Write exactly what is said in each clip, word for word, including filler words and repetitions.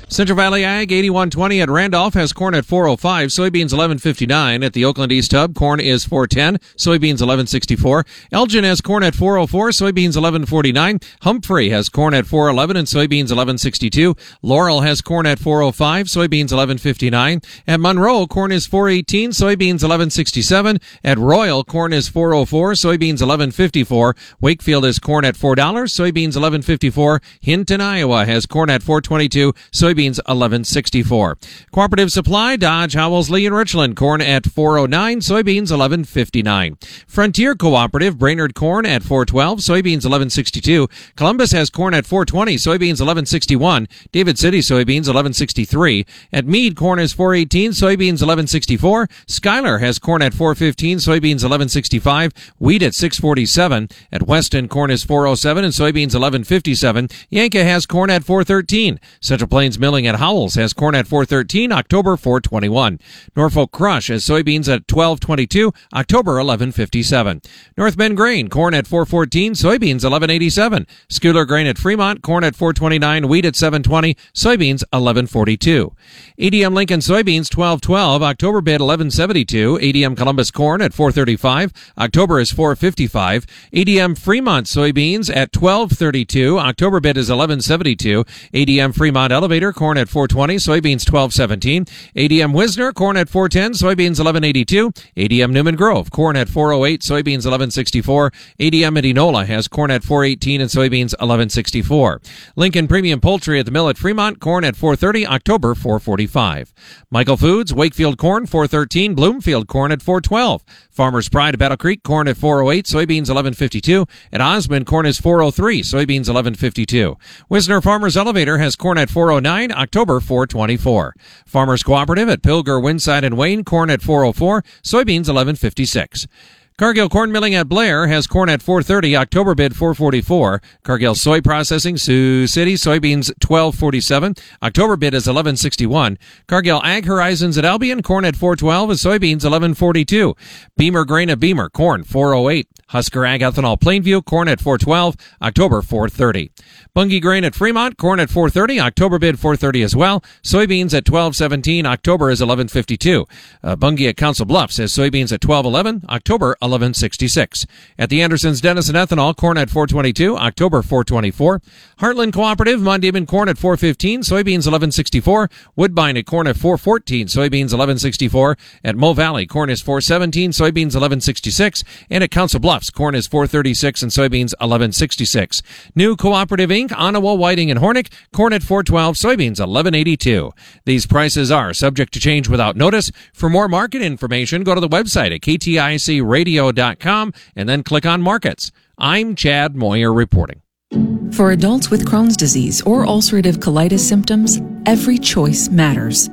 Central Valley Ag eighty-one twenty at Randolph has corn at four oh five, soybeans eleven fifty-nine. At the Oakland East Hub, corn is four ten, soybeans eleven sixty-four. Elgin has corn at four oh four, soybeans eleven forty-nine. Humphrey has corn at four eleven and soybeans eleven sixty-two. Laurel has corn at four oh five, soybeans eleven fifty-nine. At Monroe, corn is four eighteen, soybeans eleven sixty-seven. At Royal, corn is four oh four, soybeans eleven fifty-four. Wakefield has corn at four dollars, soybeans eleven fifty-four. Hinton, Iowa has corn at four twenty-two, soybeans eleven sixty-four. Cooperative Supply, Dodge, Howells, Lee, and Richland, corn at four oh nine, soybeans eleven fifty-nine. Frontier Cooperative, Brainerd corn at four twelve, soybeans eleven sixty-two. Columbus has corn at four twenty, soybeans eleven sixty-one. David City soybeans eleven sixty-three. At Meade, corn is four eighteen, soybeans eleven sixty-four. Schuyler has corn at four fifteen, soybeans eleven sixty-five. Wheat at six forty-seven. At Weston, corn is four oh seven and soybeans eleven fifty-seven. Yanka has corn at four thirteen. Central Plains Milling at Howells has corn at four thirteen, October four twenty-one. Norfolk Crush has soybeans at twelve twenty-two, October eleven fifty-seven. North Bend Grain, corn at four fourteen, soybeans eleven eighty-seven. Schuyler Grain at Fremont, corn at four twenty-nine, wheat at seven twenty, soybeans eleven forty-two. A D M Lincoln soybeans twelve twelve, October bid eleven seventy-two. A D M Columbus corn at four thirty-five, October is four fifty-five. A D M Fremont soybeans at twelve thirty-two, October bid is eleven seventy-two. A D M Fremont Elevator corn at four twenty, soybeans twelve seventeen. A D M Wisner corn at four ten, soybeans eleven eighty-two. A D M Newman Grove corn at four oh eight, soybeans eleven sixty-four. A D M Medinola has corn at four eighteen and soybeans eleven sixty-four. Lincoln Premium Poultry at the mill at Fremont, corn at four thirty, October four forty-five. Michael Foods, Wakefield corn four thirteen, Bloomfield corn at four twelve. Farmers Pride at Battle Creek corn at four oh eight, soybeans eleven fifty-two. At Osmond, corn is four oh three, soybeans eleven fifty-two. Wisner Farmers Elevator has corn at four oh nine, October four twenty-four. Farmers Cooperative at Pilger, Winside, and Wayne, corn at four oh four, soybeans eleven fifty-six. Cargill Corn Milling at Blair has corn at four thirty, October bid four forty-four. Cargill Soy Processing, Sioux City, soybeans twelve forty-seven, October bid is eleven sixty-one. Cargill Ag Horizons at Albion, corn at four twelve and soybeans eleven forty-two. Beamer Grain at Beamer, corn four oh eight. Husker Ag Ethanol Plainview, corn at four twelve, October four thirty. Bunge Grain at Fremont, corn at four thirty, October bid four thirty as well. Soybeans at twelve seventeen, October is eleven fifty-two. Uh, Bunge at Council Bluffs has soybeans at twelve eleven, October eleven sixty-six. At the Andersons Denison Ethanol, corn at four twenty-two, October four twenty-four. Heartland Cooperative, Mondayman corn at four fifteen, soybeans eleven sixty-four. Woodbine at corn at four fourteen, soybeans eleven sixty-four. At Mo Valley, corn is four seventeen, soybeans eleven sixty-six. And at Council Bluffs, corn is four thirty-six and soybeans eleven sixty-six. New Cooperative Incorporated, Onawa, Whiting, and Hornick, corn at four twelve, soybeans eleven eighty-two. These prices are subject to change without notice. For more market information, go to the website at k t i c radio dot com and then click on Markets. I'm Chad Moyer reporting. For adults with Crohn's disease or ulcerative colitis symptoms, every choice matters.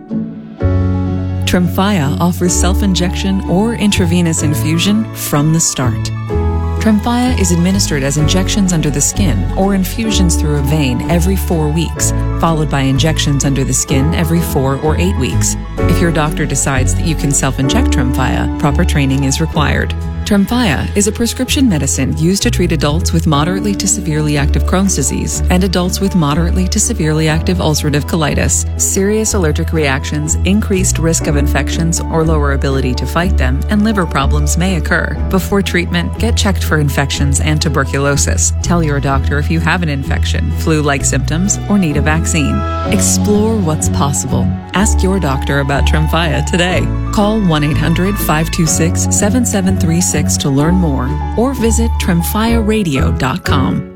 Tremfya offers self-injection or intravenous infusion from the start. Tremfya is administered as injections under the skin or infusions through a vein every four weeks, followed by injections under the skin every four or eight weeks. If your doctor decides that you can self-inject Tremfya, proper training is required. Tremfya is a prescription medicine used to treat adults with moderately to severely active Crohn's disease and adults with moderately to severely active ulcerative colitis. Serious allergic reactions, increased risk of infections or lower ability to fight them, and liver problems may occur. Before treatment, get checked for infections and tuberculosis. Tell your doctor if you have an infection, flu-like symptoms, or need a vaccine. Explore what's possible. Ask your doctor about Tremfya today. Call one eight hundred, five two six, seven seven three six to learn more or visit tremfya radio dot com.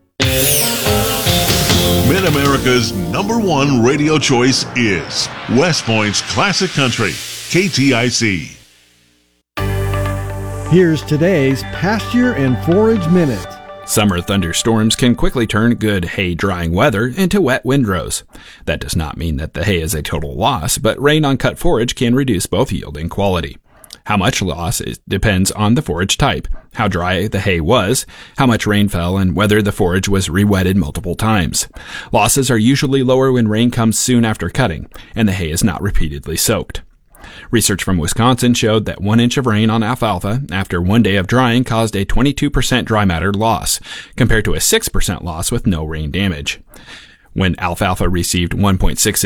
Mid-America's number one radio choice is West Point's Classic Country, K T I C. Here's today's Pasture and Forage Minute. Summer thunderstorms can quickly turn good hay-drying weather into wet windrows. That does not mean that the hay is a total loss, but rain on cut forage can reduce both yield and quality. How much loss is, depends on the forage type, how dry the hay was, how much rain fell, and whether the forage was re-wetted multiple times. Losses are usually lower when rain comes soon after cutting, and the hay is not repeatedly soaked. Research from Wisconsin showed that one inch of rain on alfalfa after one day of drying caused a twenty-two percent dry matter loss, compared to a six percent loss with no rain damage. When alfalfa received one point six